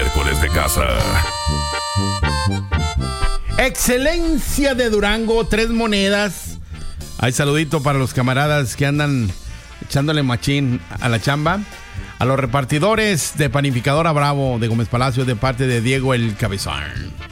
miércoles de casa. Excelencia de Durango, 3 monedas. Hay saludito para los camaradas que andan echándole machín a la chamba. A los repartidores de Panificadora Bravo de Gómez Palacio de parte de Diego el Cabezón.